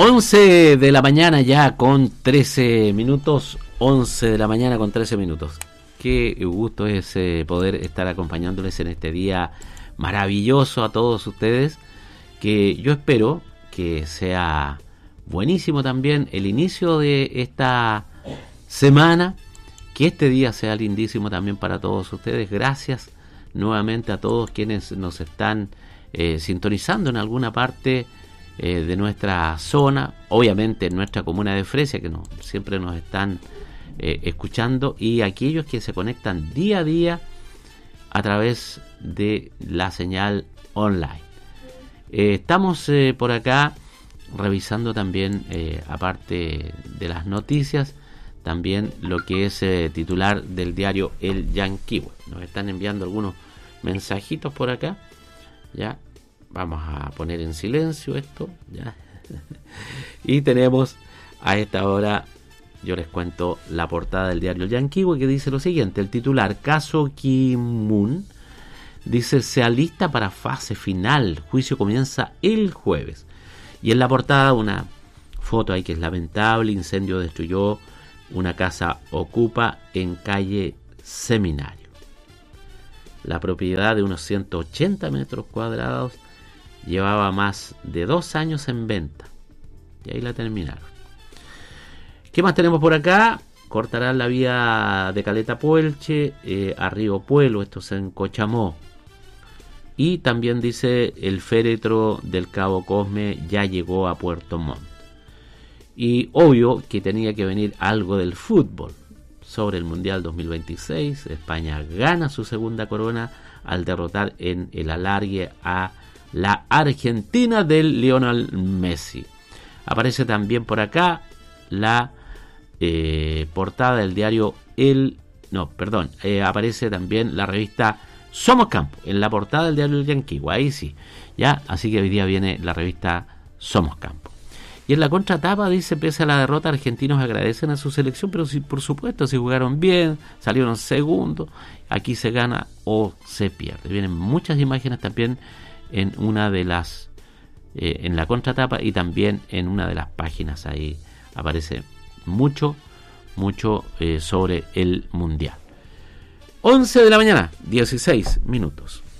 11 de la mañana ya con 13 minutos. 11 de la mañana con 13 minutos. Qué gusto es poder estar acompañándoles en este día maravilloso a todos ustedes, que yo espero que sea buenísimo también el inicio de esta semana, que este día sea lindísimo también para todos ustedes. Gracias nuevamente a todos quienes nos están sintonizando en alguna parte de nuestra zona, obviamente en nuestra comuna de Fresia, que siempre nos están escuchando, y aquellos que se conectan día a día a través de la señal online. Estamos por acá revisando también, aparte de las noticias, también lo que es titular del diario El Yanquihue. Nos están enviando algunos mensajitos por acá. Ya vamos a poner en silencio esto, ya. Y tenemos a esta hora, yo les cuento la portada del diario El Yanquihue, que dice lo siguiente: el titular, caso Kim Moon, dice, se alista para fase final, juicio comienza el jueves. Y en la portada una foto ahí que es lamentable: incendio destruyó una casa ocupa en calle Seminario. La propiedad de unos 180 metros cuadrados llevaba más de 2 años en venta, y ahí la terminaron. ¿Qué más tenemos por acá? Cortarán la vía de Caleta Puelche a Río Puelo, esto es en Cochamó. Y también dice, el féretro del Cabo Cosme ya llegó a Puerto Montt. Y obvio que tenía que venir algo del fútbol. Sobre el Mundial 2026, España gana su segunda corona al derrotar en el alargue a la Argentina del Lionel Messi. Aparece también por acá la portada del diario aparece también la revista Somos Campo en la portada del diario El Yanquihue, ahí sí, ya, así que hoy día viene la revista Somos Campo. Y en la contratapa dice, pese a la derrota, argentinos agradecen a su selección, pero por supuesto, si jugaron bien, salieron segundos, aquí se gana o se pierde. Vienen muchas imágenes también en una de las en la contratapa, y también en una de las páginas ahí aparece mucho sobre el Mundial. 11 de la mañana, 16 minutos.